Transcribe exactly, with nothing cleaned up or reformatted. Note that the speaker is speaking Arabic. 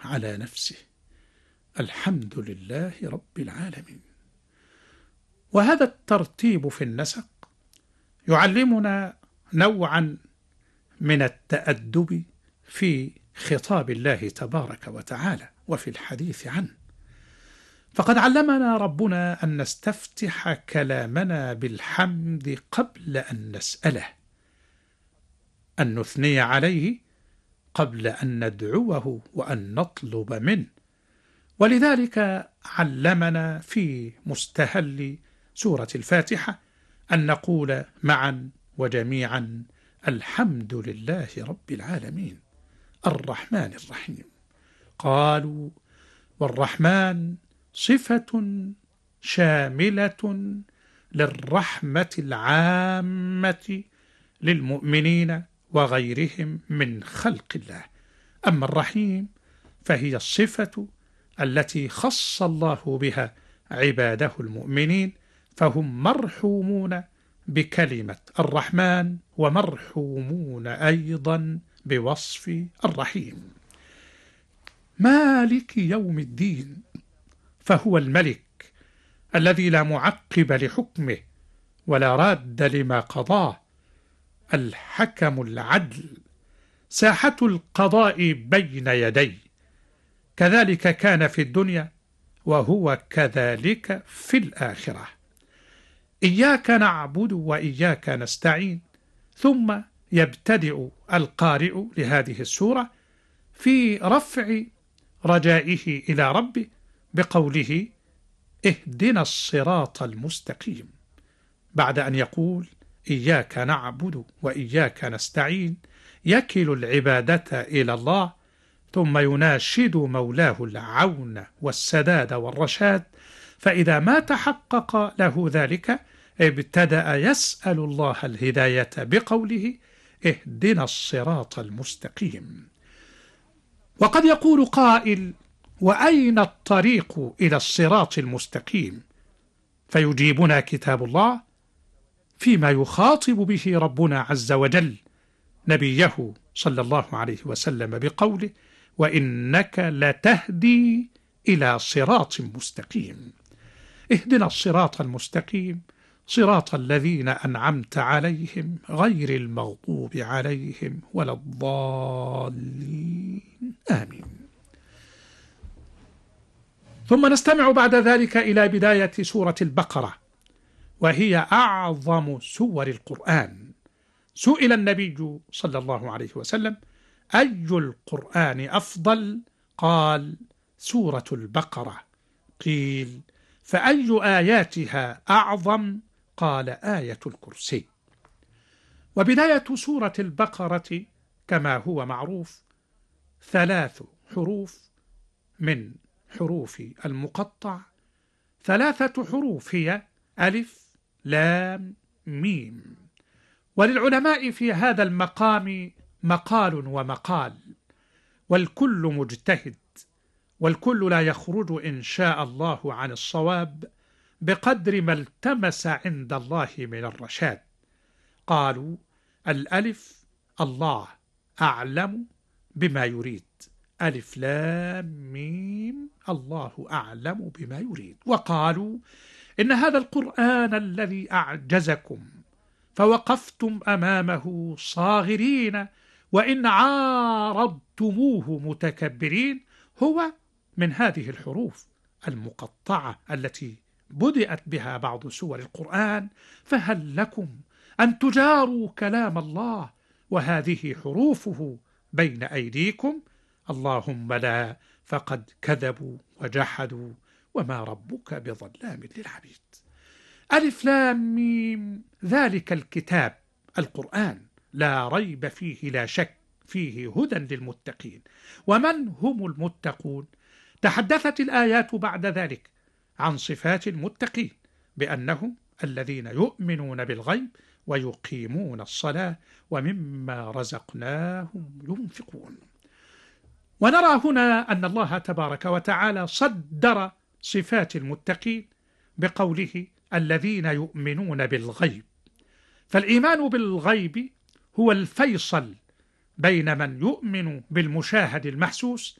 على نفسه. الحمد لله رب العالمين. وهذا الترتيب في النسق يعلمنا نوعا من التأدب في خطاب الله تبارك وتعالى وفي الحديث عنه. فقد علمنا ربنا أن نستفتح كلامنا بالحمد قبل أن نسأله، أن نثني عليه قبل أن ندعوه وأن نطلب منه. ولذلك علمنا في مستهل سورة الفاتحة أن نقول معا وجميعا: الحمد لله رب العالمين الرحمن الرحيم. قالوا: والرحمن صفة شاملة للرحمة العامة للمؤمنين وغيرهم من خلق الله. أما الرحيم فهي الصفة التي خص الله بها عباده المؤمنين، فهم مرحومون بكلمة الرحمن ومرحومون أيضا بوصف الرحيم. مالك يوم الدين فهو الملك الذي لا معقب لحكمه ولا راد لما قضاه، الحكم العدل، ساحة القضاء بين يديه. كذلك كان في الدنيا وهو كذلك في الآخرة. إياك نعبد وإياك نستعين. ثم يبتدئ القارئ لهذه السورة في رفع رجائه إلى ربه بقوله: اهدنا الصراط المستقيم. بعد أن يقول إياك نعبد وإياك نستعين يكل العبادة إلى الله، ثم يناشد مولاه العون والسداد والرشاد. فإذا ما تحقق له ذلك ابتدأ يسأل الله الهداية بقوله: اهدنا الصراط المستقيم. وقد يقول قائل: وأين الطريق إلى الصراط المستقيم؟ فيجيبنا كتاب الله فيما يخاطب به ربنا عز وجل نبيه صلى الله عليه وسلم بقوله: وإنك لتهدي إلى صراط مستقيم. اهدنا الصراط المستقيم صراط الذين أنعمت عليهم غير المغضوب عليهم ولا الضالين، آمين. ثم نستمع بعد ذلك إلى بداية سورة البقرة، وهي أعظم سور القرآن. سئل النبي صلى الله عليه وسلم: أي القرآن أفضل؟ قال: سورة البقرة. قيل: فأي آياتها أعظم؟ قال: آية الكرسي. وبداية سورة البقرة كما هو معروف ثلاث حروف من حروف المقطع. ثلاثة حروف هي ألف لام ميم. وللعلماء في هذا المقام مقال ومقال، والكل مجتهد، والكل لا يخرج إن شاء الله عن الصواب بقدر ما التمس عند الله من الرشاد. قالوا: الألف الله أعلم بما يريد، ألف لام ميم الله أعلم بما يريد. وقالوا: إن هذا القرآن الذي أعجزكم فوقفتم أمامه صاغرين وإن عارضتموه متكبرين هو من هذه الحروف المقطعة التي بدأت بها بعض سور القرآن. فهل لكم أن تجاروا كلام الله وهذه حروفه بين أيديكم؟ اللهم لا، فقد كذبوا وجحدوا وما ربك بظلام للعبيد. ألف لام ميم ذلك الكتاب القرآن لا ريب فيه لا شك، فيه هدى للمتقين. ومن هم المتقون؟ تحدثت الآيات بعد ذلك عن صفات المتقين بأنهم الذين يؤمنون بالغيب ويقيمون الصلاة ومما رزقناهم ينفقون. ونرى هنا أن الله تبارك وتعالى صدر صفات المتقين بقوله: الذين يؤمنون بالغيب. فالإيمان بالغيب هو الفيصل بين من يؤمن بالمشاهد المحسوس